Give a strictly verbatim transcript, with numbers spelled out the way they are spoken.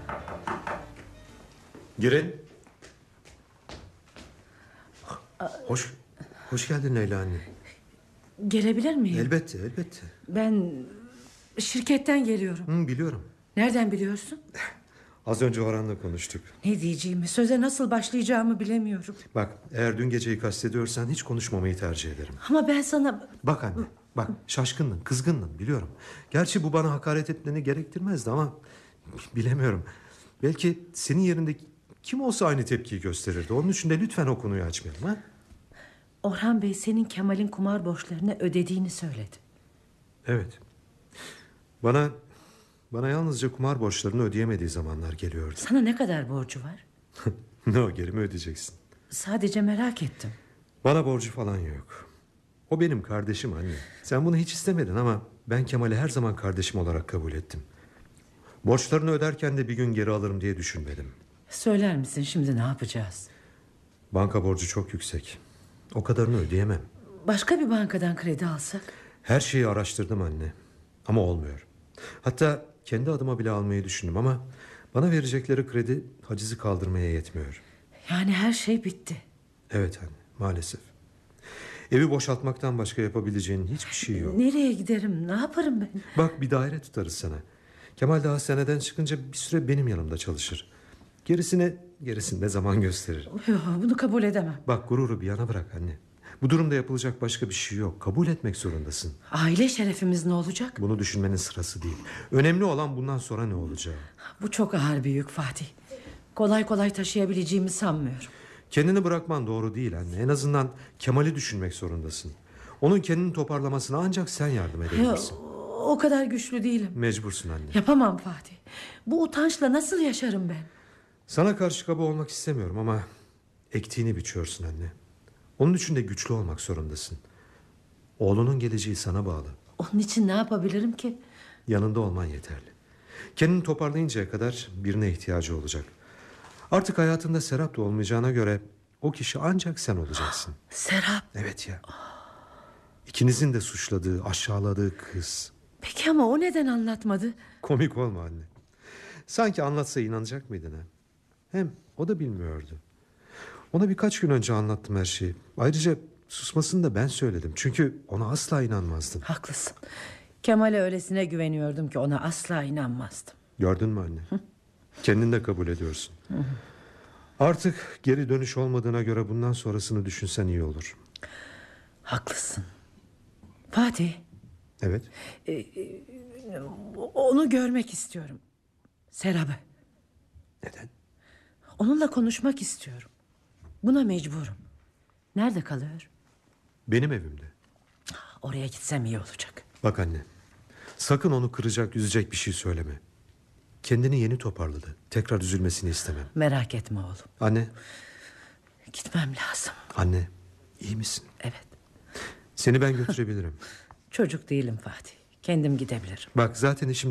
Girin. Hoş, hoş geldin Leyla anne. Gelebilir miyim? Elbette, elbette. Ben şirketten geliyorum. Hı, biliyorum. Nereden biliyorsun? Az önce Orhan'la konuştuk. Ne diyeceğimi, söze nasıl başlayacağımı bilemiyorum. Bak, eğer dün geceyi kastediyorsan hiç konuşmamayı tercih ederim. Ama ben sana... Bak anne, bak şaşkındın, kızgındın biliyorum. Gerçi bu bana hakaret etmeni gerektirmezdi ama bilemiyorum. Belki senin yerinde kim olsa aynı tepkiyi gösterirdi. Onun için de lütfen o konuyu açmayalım, ha? Orhan Bey senin Kemal'in kumar borçlarını ödediğini söyledi. Evet. Bana bana yalnızca kumar borçlarını ödeyemediği zamanlar geliyordu. Sana ne kadar borcu var? Ne o, geri mi ödeyeceksin? Sadece merak ettim. Bana borcu falan yok. O benim kardeşim anne. Sen bunu hiç istemedin ama ben Kemal'i her zaman kardeşim olarak kabul ettim. Borçlarını öderken de bir gün geri alırım diye düşünmedim. Söyler misin şimdi ne yapacağız? Banka borcu çok yüksek. O kadarını ödeyemem. Başka bir bankadan kredi alsak? Her şeyi araştırdım anne. Ama olmuyor. Hatta kendi adıma bile almayı düşündüm ama bana verecekleri kredi hacizi kaldırmaya yetmiyor. Yani her şey bitti. Evet anne, maalesef. Evi boşaltmaktan başka yapabileceğin hiçbir şey yok. Nereye giderim, ne yaparım ben? Bak, bir daire tutarız sana. Kemal daha hastaneden çıkınca bir süre benim yanımda çalışır. Gerisine gerisini ne zaman gösterir. Yok, bunu kabul edemem. Bak, gururu bir yana bırak anne. Bu durumda yapılacak başka bir şey yok. Kabul etmek zorundasın. Aile şerefimiz ne olacak? Bunu düşünmenin sırası değil. Önemli olan bundan sonra ne olacağı. Bu çok ağır bir yük Fatih. Kolay kolay taşıyabileceğimi sanmıyorum. Kendini bırakman doğru değil anne. En azından Kemal'i düşünmek zorundasın. Onun kendini toparlamasına ancak sen yardım edebilirsin. Ya, o kadar güçlü değilim. Mecbursun anne. Yapamam Fatih. Bu utançla nasıl yaşarım ben? Sana karşı kaba olmak istemiyorum ama ektiğini biçiyorsun anne. Onun için de güçlü olmak zorundasın. Oğlunun geleceği sana bağlı. Onun için ne yapabilirim ki? Yanında olman yeterli. Kendini toparlayıncaya kadar birine ihtiyacı olacak. Artık hayatında Serap da olmayacağına göre o kişi ancak sen olacaksın. Serap. Evet ya. İkinizin de suçladığı, aşağıladığı kız. Peki ama o neden anlatmadı? Komik olma anne. Sanki anlatsa inanacak mıydın ha? Hem o da bilmiyordu. Ona birkaç gün önce anlattım her şeyi. Ayrıca susmasını da ben söyledim. Çünkü ona asla inanmazdım. Haklısın. Kemal'e öylesine güveniyordum ki ona asla inanmazdım. Gördün mü anne? Hı? Kendin de kabul ediyorsun. Hı hı. Artık geri dönüş olmadığına göre bundan sonrasını düşünsen iyi olur. Haklısın. Fatih. Evet. Ee, onu görmek istiyorum. Serap'ı. Neden? Onunla konuşmak istiyorum. Buna mecburum. Nerede kalıyor? Benim evimde. Oraya gitsem iyi olacak. Bak anne, sakın onu kıracak, üzecek bir şey söyleme. Kendini yeni toparladı. Tekrar üzülmesini istemem. Merak etme oğlum. Anne. Gitmem lazım. Anne, iyi misin? Evet. Seni ben götürebilirim. Çocuk değilim Fatih. Kendim gidebilirim. Bak, zaten işim